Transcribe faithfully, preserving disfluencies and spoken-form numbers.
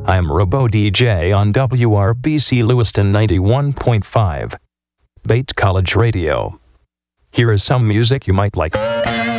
I'm Robo D J on W R B C Lewiston ninety-one point five. Bates College Radio. Here is some music you might like.